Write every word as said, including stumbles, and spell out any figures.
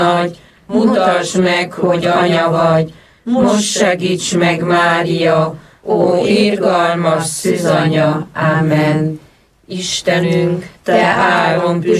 nagy, mutasd meg, hogy anya vagy, most segíts meg, Mária, ó irgalmas szűzanya. Ámen. Istenünk, te áron